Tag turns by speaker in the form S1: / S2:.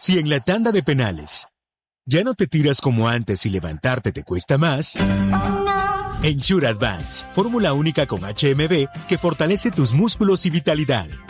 S1: Si en la tanda de penales ya no te tiras como antes y levantarte te cuesta más, Ensure Advance, fórmula única con HMB que fortalece tus músculos y vitalidad.